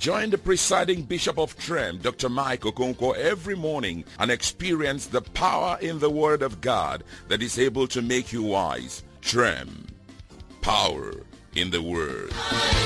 Join the presiding Bishop of Trem, Dr. Mike Okonkwo, every morning and experience the power in the Word of God that is able to make you wise. Trem, power in the Word.